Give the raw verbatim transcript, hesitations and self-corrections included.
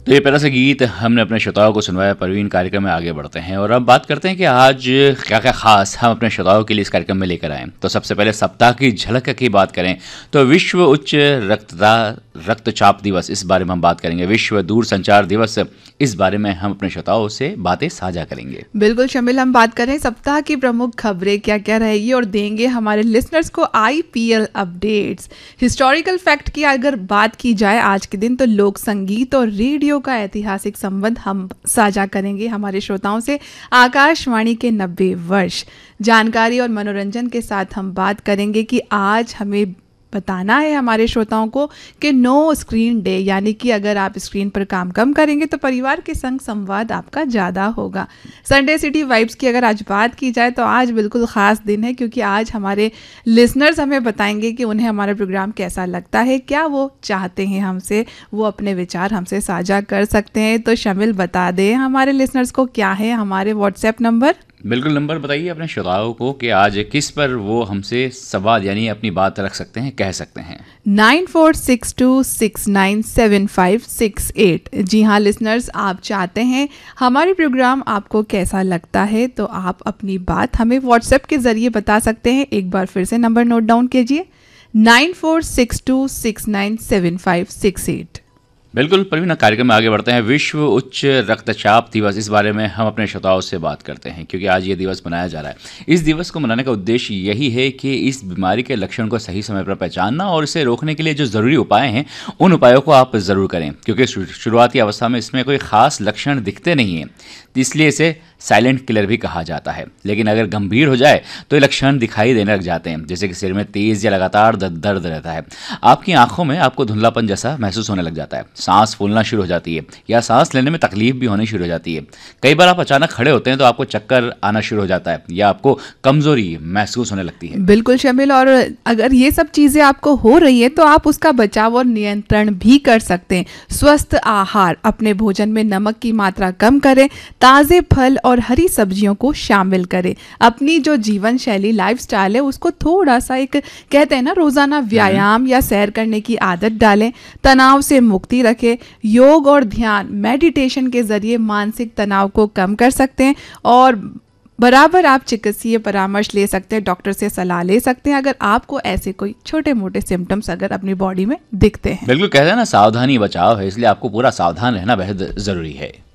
तो ये प्यारा सा गीत हमने अपने श्रोताओं को सुनवाया। परवीन, कार्यक्रम में आगे बढ़ते हैं और अब बात करते हैं कि आज क्या क्या खास हम अपने श्रोताओं के लिए इस कार्यक्रम में लेकर आए। तो सबसे पहले सप्ताह की झलक की बात करें तो विश्व उच्च रक्तदा रक्तचाप दिवस, इस बारे में हम बात करेंगे। विश्व दूर संचार दिवस, इस बारे में हम अपने श्रोताओं से बातें साझा करेंगे। बिल्कुल शमिल, हम बात करें सप्ताह की प्रमुख खबरें क्या क्या रहेगी और देंगे हमारे लिसनर्स को आईपीएल अपडेट्स। हिस्टोरिकल फैक्ट की अगर बात की जाए आज के दिन तो लोक संगीत और रेडियो का ऐतिहासिक संबंध हम साझा करेंगे हमारे श्रोताओं से। आकाशवाणी के नब्बे वर्ष, जानकारी और मनोरंजन के साथ हम बात करेंगे कि आज हमें बताना है हमारे श्रोताओं को कि नो स्क्रीन डे, यानी कि अगर आप स्क्रीन पर काम कम करेंगे तो परिवार के संग संवाद आपका ज़्यादा होगा। संडे सिटी वाइब्स की अगर आज बात की जाए तो आज बिल्कुल ख़ास दिन है, क्योंकि आज हमारे लिसनर्स हमें बताएंगे कि उन्हें हमारा प्रोग्राम कैसा लगता है, क्या वो चाहते हैं हमसे, वो अपने विचार हमसे साझा कर सकते हैं। तो शमिल, बता दें हमारे लिसनर्स को क्या है हमारे व्हाट्सएप नंबर। बिल्कुल, नंबर बताइए अपने श्रोताओं को कि आज किस पर वो हमसे सवाल यानी अपनी बात रख सकते हैं, कह सकते हैं। Nine four six to six nine seven five six eight. जी हाँ लिसनर्स, आप चाहते हैं हमारे प्रोग्राम आपको कैसा लगता है तो आप अपनी बात हमें व्हाट्सएप के ज़रिए बता सकते हैं। एक बार फिर से नंबर नोट डाउन कीजिए, nine four six to six nine seven five six eight. बिल्कुल परवीन, कार्यक्रम में आगे बढ़ते हैं। विश्व उच्च रक्तचाप दिवस, इस बारे में हम अपने श्रोताओं से बात करते हैं, क्योंकि आज ये दिवस मनाया जा रहा है। इस दिवस को मनाने का उद्देश्य यही है कि इस बीमारी के लक्षण को सही समय पर पहचानना और इसे रोकने के लिए जो ज़रूरी उपाय हैं उन उपायों को आप ज़रूर करें, क्योंकि शुरुआती अवस्था में इसमें कोई ख़ास लक्षण दिखते नहीं हैं, इसलिए इसे साइलेंट किलर भी कहा जाता है। लेकिन अगर गंभीर हो जाए तो ये लक्षण दिखाई देने लग जाते हैं, जैसे कि सिर में तेज़ या लगातार दर्द रहता है, आपकी आंखों में आपको धुंधलापन जैसा महसूस होने लग जाता है, सांस फूलना शुरू हो जाती है या सांस लेने में तकलीफ भी होनी शुरू हो जाती है। कई बार आप अचानक खड़े होते हैं तो आपको चक्कर आना शुरू हो जाता है या आपको कमजोरी महसूस होने लगती है। बिल्कुल शमिल, और अगर ये सब चीज़ें आपको हो रही है तो आप उसका बचाव और नियंत्रण भी कर सकते हैं। स्वस्थ आहार, अपने भोजन में नमक की मात्रा कम करें, ताज़े फल और हरी सब्जियों को शामिल करें। अपनी जो जीवन शैली लाइफस्टाइल है उसको थोड़ा सा, एक कहते हैं ना, रोजाना व्यायाम या सैर करने की आदत डालें। तनाव से मुक्ति रखें। योग और ध्यान, मेडिटेशन के जरिए मानसिक तनाव को कम कर सकते हैं और बराबर आप चिकित्सीय परामर्श ले सकते हैं, डॉक्टर से सलाह ले सकते हैं अगर आपको ऐसे कोई छोटे मोटे सिम्टम्स अगर अपनी बॉडी में दिखते हैं। बिल्कुल, कहते हैं ना, सावधानी बचाव है, इसलिए आपको पूरा सावधान रहना बेहद जरूरी है।